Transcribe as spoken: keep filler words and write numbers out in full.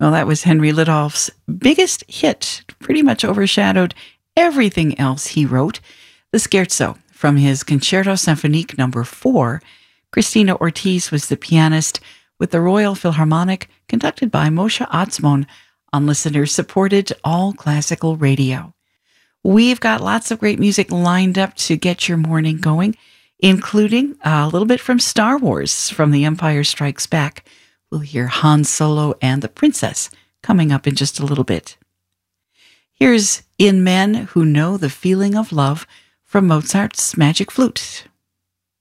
Well, that was Henry Lidolf's biggest hit, pretty much overshadowed everything else he wrote, the Scherzo from his Concerto Symphonique number four. Christina Ortiz was the pianist with the Royal Philharmonic, conducted by Moshe Atzmon on listener-supported all-classical radio. We've got lots of great music lined up to get your morning going, including a little bit from Star Wars, from The Empire Strikes Back. We'll hear Han Solo and the Princess coming up in just a little bit. Here's In Men Who Know the Feeling of Love from Mozart's Magic Flute.